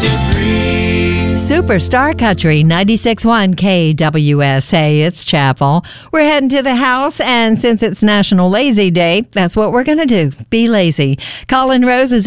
Superstar Country 96.1 KWSA. It's Chapel. We're heading to the house, and since it's National Lazy Day, that's what we're going to do. Be lazy. Colin Rose is